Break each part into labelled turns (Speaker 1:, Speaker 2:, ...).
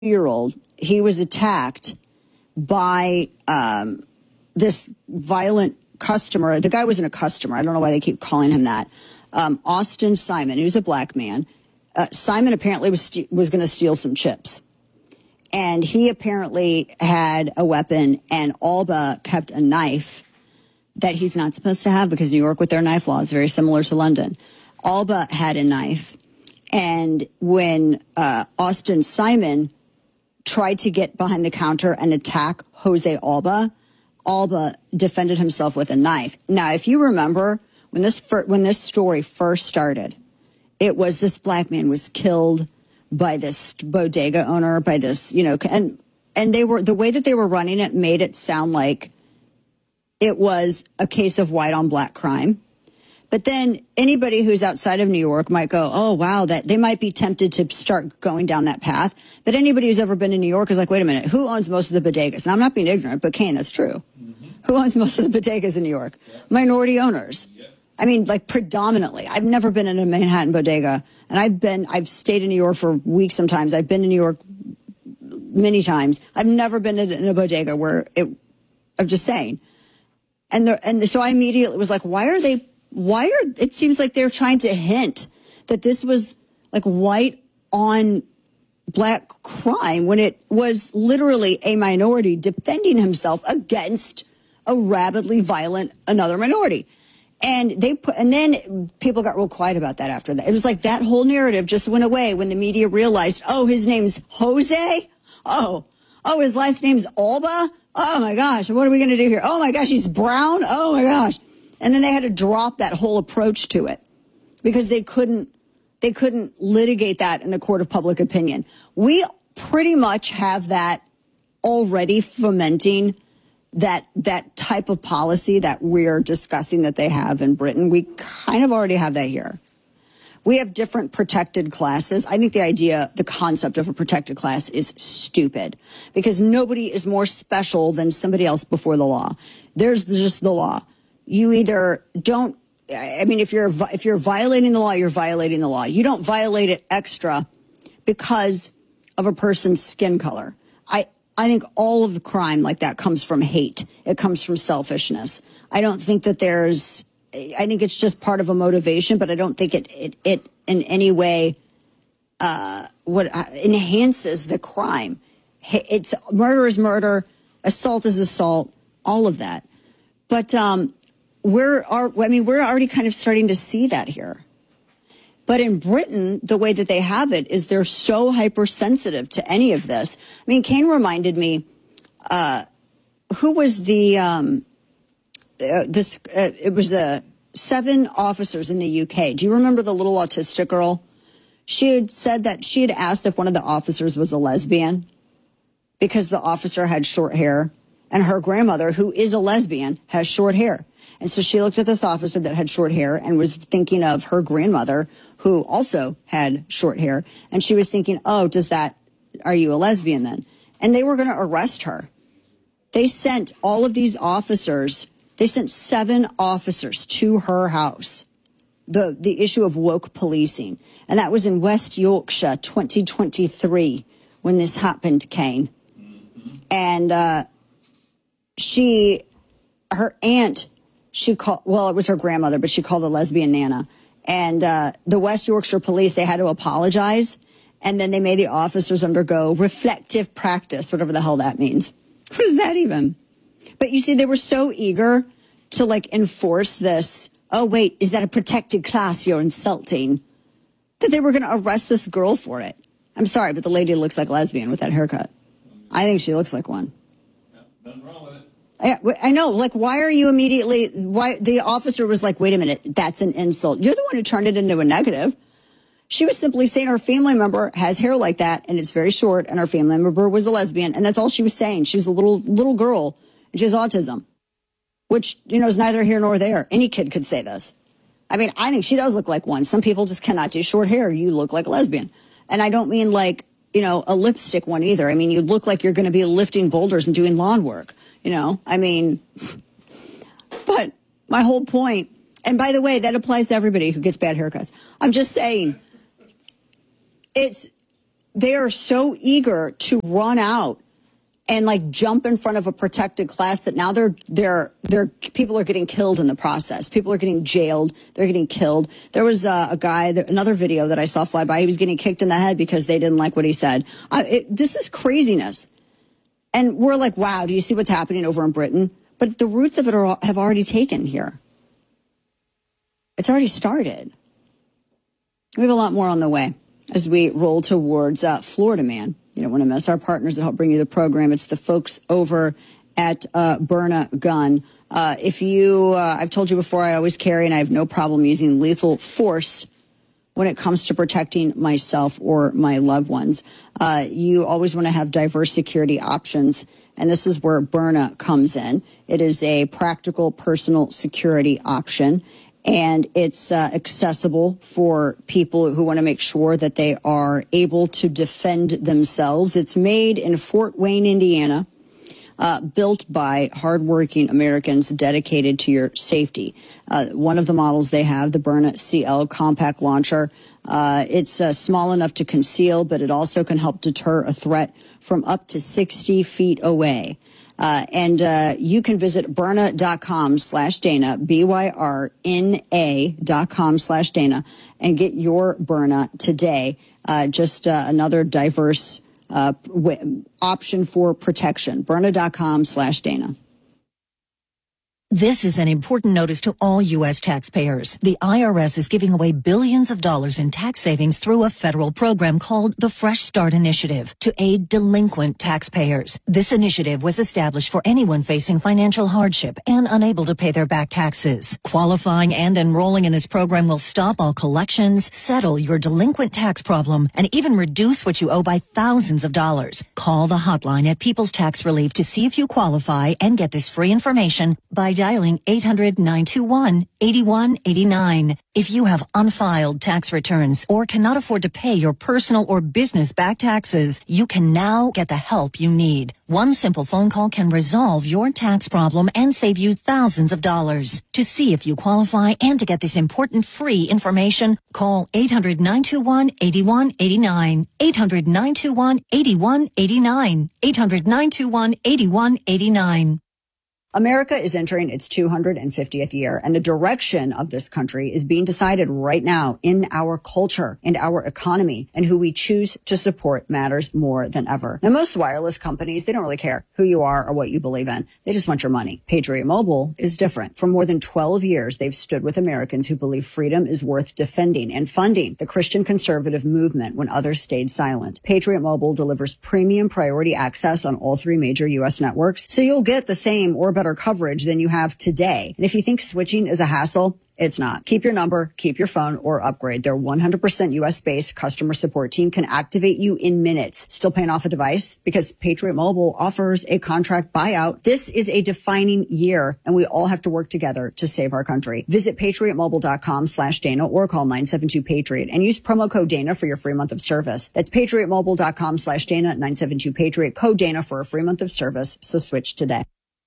Speaker 1: year-old, he was attacked by this violent customer. The guy wasn't a customer. I don't know why they keep calling him that. Austin Simon, who's a black man. Simon apparently was going to steal some chips. And he apparently had a weapon, and Alba kept a knife that he's not supposed to have because New York with their knife law is very similar to London. Alba had a knife. And when Austin Simon tried to get behind the counter and attack Jose Alba, Alba defended himself with a knife. Now, if you remember, when this story first started, it was this black man was killed by this bodega owner, by this, and they were, the way that they were running it made it sound like it was a case of white on black crime. But then anybody who's outside of New York might go, oh, wow, that they might be tempted to start going down that path. But anybody who's ever been in New York is like, wait a minute, who owns most of the bodegas? And I'm not being ignorant, but Kane, that's true. Mm-hmm. Who owns most of the bodegas in New York? Yeah. Minority owners. Yeah. I mean, like predominantly. I've never been in a Manhattan bodega, and I've stayed in New York for weeks sometimes. I've been in New York many times. I've never been in a bodega I'm just saying. And so I immediately was like, it seems like they're trying to hint that this was like white on black crime when it was literally a minority defending himself against a rabidly violent another minority. And then people got real quiet about that after that. It was like that whole narrative just went away when the media realized, oh, his name's Jose. Oh, his last name's Alba. Oh my gosh, what are we going to do here? Oh my gosh, he's brown. Oh my gosh. And then they had to drop that whole approach to it because they couldn't litigate that in the court of public opinion. We pretty much have that already fomenting that type of policy that we're discussing that they have in Britain. We kind of already have that here. We have different protected classes. I think the concept of a protected class is stupid because nobody is more special than somebody else before the law. There's just the law. You either don't, I mean, if you're violating the law, you're violating the law. You don't violate it extra because of a person's skin color. I think all of the crime like that comes from hate. It comes from selfishness. I don't think that I think it's just part of a motivation, but I don't think it in any way enhances the crime. It's murder is murder, assault is assault, all of that. But we're already kind of starting to see that here. But in Britain, the way that they have it is they're so hypersensitive to any of this. I mean, Kane reminded me, who was it was 7 officers in the UK. Do you remember the little autistic girl? She had said that she had asked if one of the officers was a lesbian because the officer had short hair, and her grandmother, who is a lesbian, has short hair. And so she looked at this officer that had short hair and was thinking of her grandmother, who also had short hair. And she was thinking, oh, are you a lesbian then? And they were going to arrest her. They sent all of these officers, they sent 7 officers to her house. The issue of woke policing. And that was in West Yorkshire, 2023, when this happened, Kane. And her aunt, it was her grandmother, but she called a lesbian Nana. And the West Yorkshire police, they had to apologize. And then they made the officers undergo reflective practice, whatever the hell that means. What is that even? But you see, they were so eager to enforce this. Oh, wait, is that a protected class you're insulting? That they were going to arrest this girl for it. I'm sorry, but the lady looks like a lesbian with that haircut. I think she looks like one.
Speaker 2: Yeah, nothing wrong with it.
Speaker 1: I know. Why are you why the officer was like, wait a minute, that's an insult. You're the one who turned it into a negative. She was simply saying her family member has hair like that and it's very short and her family member was a lesbian. And that's all she was saying. She was a little girl and she has autism, which, is neither here nor there. Any kid could say this. I mean, I think she does look like one. Some people just cannot do short hair. You look like a lesbian. And I don't mean a lipstick one either. I mean, you look like you're going to be lifting boulders and doing lawn work. I mean, but my whole point, and by the way, that applies to everybody who gets bad haircuts. I'm just saying, they are so eager to run out and like jump in front of a protected class that now they're people are getting killed in the process. People are getting jailed. They're getting killed. There was a guy, another video that I saw fly by. He was getting kicked in the head because they didn't like what he said. This is craziness. And we're like, wow, do you see what's happening over in Britain? But the roots of it have already taken here. It's already started. We have a lot more on the way as we roll towards Florida Man. You don't want to miss our partners that help bring you the program. It's the folks over at Byrna Gun. I've told you before, I always carry and I have no problem using lethal force when it comes to protecting myself or my loved ones. You always want to have diverse security options. And this is where Byrna comes in. It is a practical personal security option. And it's accessible for people who want to make sure that they are able to defend themselves. It's made in Fort Wayne, Indiana, built by hardworking Americans dedicated to your safety. One of the models they have, the Byrna CL compact launcher, it's small enough to conceal, but it also can help deter a threat from up to 60 feet away. And you can visit Byrna.com/Dana, BYRNA.com/Dana, and get your Byrna today. Just another diverse option for protection. Byrna.com/Dana.
Speaker 3: This is an important notice to all U.S. taxpayers. The IRS is giving away billions of dollars in tax savings through a federal program called the Fresh Start Initiative to aid delinquent taxpayers. This initiative was established for anyone facing financial hardship and unable to pay their back taxes. Qualifying and enrolling in this program will stop all collections, settle your delinquent tax problem, and even reduce what you owe by thousands of dollars. Call the hotline at People's Tax Relief to see if you qualify and get this free information by dialing 800-921-8189. If you have unfiled tax returns or cannot afford to pay your personal or business back taxes, you can now get the help you need. One simple phone call can resolve your tax problem and save you thousands of dollars. To see if you qualify and to get this important free information, call 800-921-8189. 800-921-8189. 800-921-8189.
Speaker 1: America is entering its 250th year, and the direction of this country is being decided right now in our culture and our economy, and who we choose to support matters more than ever. Now, most wireless companies, they don't really care who you are or what you believe in. They just want your money. Patriot Mobile is different. For more than 12 years, they've stood with Americans who believe freedom is worth defending and funding the Christian conservative movement when others stayed silent. Patriot Mobile delivers premium priority access on all 3 major U.S. networks, so you'll get the same or better coverage than you have today. And if you think switching is a hassle, it's not. Keep your number, keep your phone, or upgrade. Their 100% U.S.-based customer support team can activate you in minutes. Still paying off a device? Because Patriot Mobile offers a contract buyout. This is a defining year, and we all have to work together to save our country. Visit patriotmobile.com/Dana or call 972-PATRIOT and use promo code Dana for your free month of service. That's patriotmobile.com/Dana, 972-PATRIOT, code Dana for a free month of service. So switch today.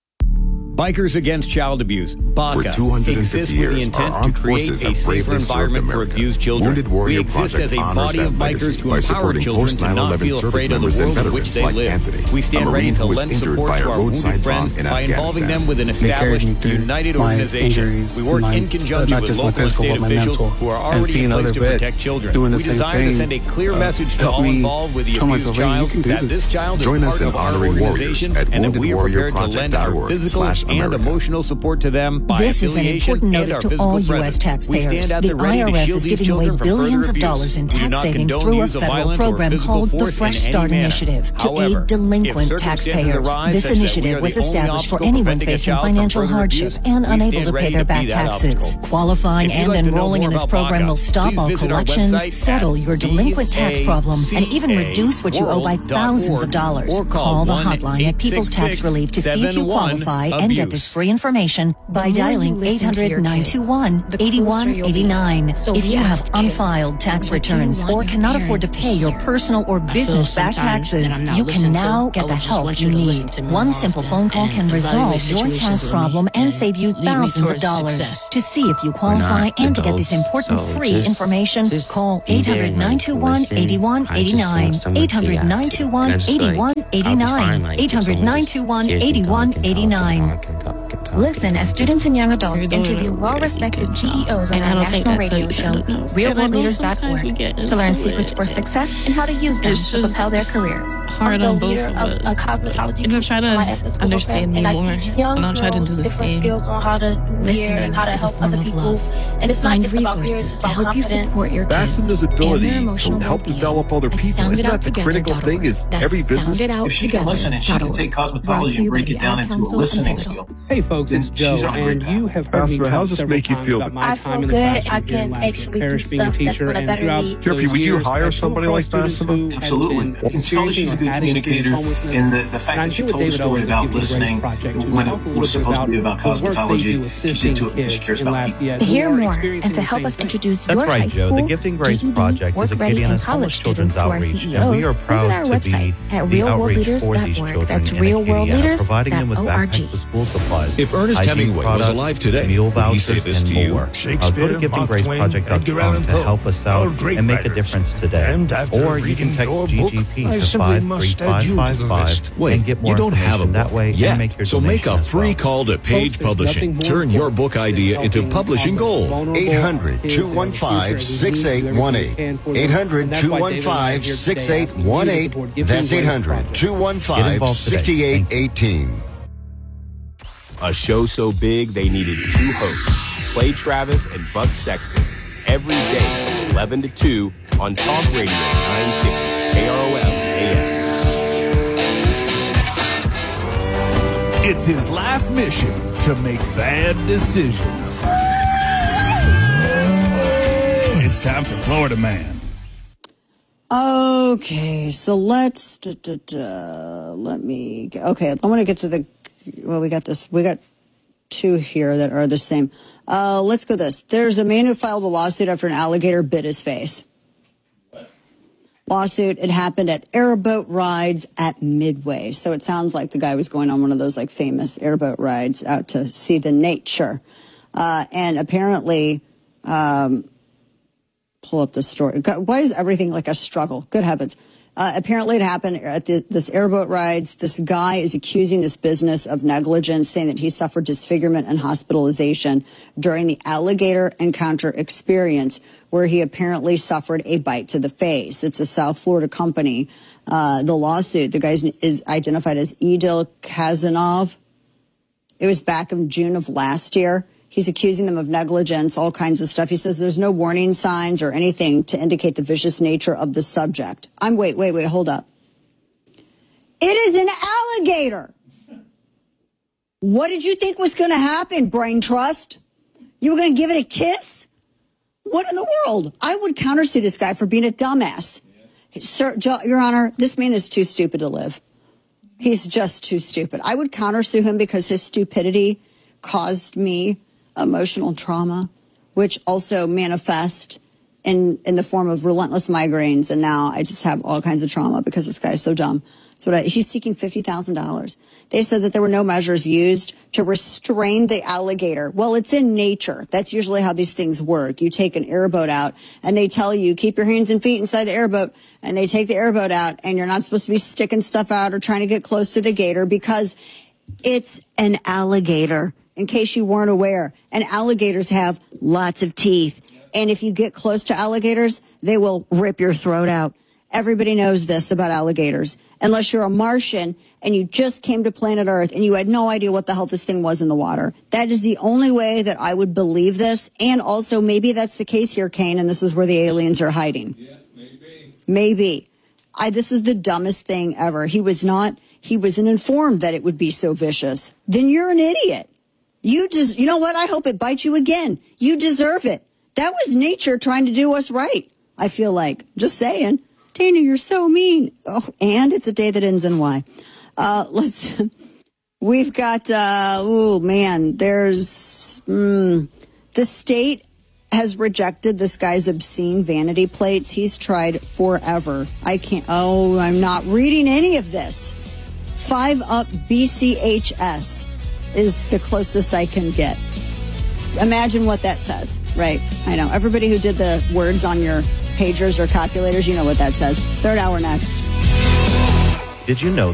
Speaker 4: Bikers Against Child Abuse, BACA, exists with the intent to create a safer environment for abused children. We exist as a body of bikers to empower children to not feel afraid of the world in which they live. We stand ready to lend support to our wounded friends by involving them with an established, united organization. We work in conjunction with local and state officials who are already in place to protect children. We desire to send a clear message to all involved with the abused child that this child is part of our organization and that we are prepared to lend our physical and emotional support to them by
Speaker 3: this is an important notice to all U.S. taxpayers. The IRS is giving away billions of dollars in tax savings through a federal program called the Fresh Start Initiative to aid delinquent taxpayers. This initiative was established for anyone facing financial hardship and unable to pay their back taxes. Qualifying and enrolling in this program will stop all collections, settle your delinquent tax problem, and even reduce what you owe by thousands of dollars. Call the hotline at People's Tax Relief to see if you qualify and can get this free information by dialing 800-921-8189. If you have unfiled tax returns or cannot afford to pay your personal or business-backed taxes, you can now get the help you need. One simple phone call can resolve your tax problem and save you thousands of dollars. To see if you qualify and to get this important free information, call 800-921-8189. 800-921-8189. 800-921-8189.
Speaker 5: Listen as students and young adults interview well-respected CEOs on our national radio show, RealWorldLeaders.org, to learn secrets for success and how to use them to propel their careers.
Speaker 6: Hard on both of us. And I'm trying to understand me more, and I'll try to do the same.
Speaker 5: Listening is a form of love.
Speaker 7: And it's find resources to help you support your kids
Speaker 8: Fastender's ability
Speaker 7: and their emotional
Speaker 8: to help
Speaker 7: well-being.
Speaker 8: develop other people. Isn't that the critical thing? Is every business?
Speaker 2: If she can listen and she can take cosmetology and break it down into a listening skill.
Speaker 9: Hey folks, it's Joe, and you have heard me talk several times about my time in the classroom during last year parish being a teacher, and throughout
Speaker 8: Jeffrey, would you hire somebody like Fassender?
Speaker 2: Absolutely. You can tell she's a good communicator, and the fact that she told the story about listening when it was supposed to be about cosmetology, she did to it because she cares about people.
Speaker 5: To hear more and to help us introduce your high school,
Speaker 10: Joe. The Gifting Grace
Speaker 5: GED,
Speaker 10: Project is a Kitty
Speaker 5: college
Speaker 10: Children's Outreach, and we are proud
Speaker 5: visit our
Speaker 10: to
Speaker 5: website
Speaker 10: be
Speaker 5: at
Speaker 10: the outreach for these
Speaker 5: realworldleaders.org.
Speaker 10: children
Speaker 5: That's
Speaker 10: in Acadiana, providing them with
Speaker 5: realworldleaders.org.
Speaker 10: backpacks with school supplies.
Speaker 4: If Ernest
Speaker 10: hygiene
Speaker 4: Hemingway was
Speaker 10: products,
Speaker 4: alive today,
Speaker 10: meal
Speaker 4: would he say
Speaker 10: vouchers,
Speaker 4: this to
Speaker 10: and
Speaker 4: you?
Speaker 10: more. Go to
Speaker 11: Shakespeare,
Speaker 10: giftinggraceproject.com to help us out and make a difference today. Or you can text GGP to 53555 and get more
Speaker 4: you don't have a
Speaker 10: information that way
Speaker 4: yet,
Speaker 10: and make your
Speaker 4: so make a
Speaker 10: donation as
Speaker 4: free
Speaker 10: well.
Speaker 4: call to Page Publishing. Turn your book idea into publishing gold.
Speaker 12: 800-215-6818. 800-215-6818. That's 800-215-6818.
Speaker 13: A show so big they needed two hosts, Clay Travis and Buck Sexton, every day from 11 to 2 on Talk Radio 960 KROF AM.
Speaker 11: It's his life mission to make bad decisions. It's time for Florida Man.
Speaker 1: Okay, so let's let me. Okay, I want to get to the. Well, we got this. We got two here that are the same. Let's go this. There's a man who filed a lawsuit after an alligator bit his face.
Speaker 2: What?
Speaker 1: Lawsuit. It happened at airboat rides at Midway. So it sounds like the guy was going on one of those like famous airboat rides out to see the nature. And apparently, pull up the story. Why is everything like a struggle? Good heavens. Apparently it happened at this airboat rides. This guy is accusing this business of negligence, saying that he suffered disfigurement and hospitalization during the alligator encounter experience, where he apparently suffered a bite to the face. It's a South Florida company. The lawsuit, the guy is identified as Edil Kazanov. It was back in June of last year. He's accusing them of negligence, all kinds of stuff. He says there's no warning signs or anything to indicate the vicious nature of the subject. Wait, hold up. It is an alligator. What did you think was going to happen, Brain Trust? You were going to give it a kiss? What in the world? I would countersue this guy for being a dumbass. Sir, Your Honor, this man is too stupid to live. He's just too stupid. I would countersue him because his stupidity caused me emotional trauma, which also manifest in the form of relentless migraines. And now I just have all kinds of trauma because this guy is so dumb. He's seeking $50,000. They said that there were no measures used to restrain the alligator. Well, it's in nature. That's usually how these things work. You take an airboat out and they tell you, keep your hands and feet inside the airboat. And they take the airboat out and you're not supposed to be sticking stuff out or trying to get close to the gator because it's an alligator. In case you weren't aware, and alligators have lots of teeth. And if you get close to alligators, they will rip your throat out. Everybody knows this about alligators. Unless you're a Martian and you just came to planet Earth and you had no idea what the hell this thing was in the water. That is the only way that I would believe this. And also, maybe that's the case here, Kane, and this is where the aliens are hiding.
Speaker 2: Yeah, maybe.
Speaker 1: Maybe. This is the dumbest thing ever. He wasn't informed that it would be so vicious. Then you're an idiot. You know what? I hope it bites you again. You deserve it. That was nature trying to do us right. I feel like, just saying. Dana, you're so mean. Oh, and it's a day that ends in Y. We've got, there's, the state has rejected this guy's obscene vanity plates. He's tried forever. I'm not reading any of this. 5-Up BCHS is the closest I can get. Imagine what that says, right? I know. Everybody who did the words on your pagers or calculators, you know what that says. Third hour next.
Speaker 10: Did you know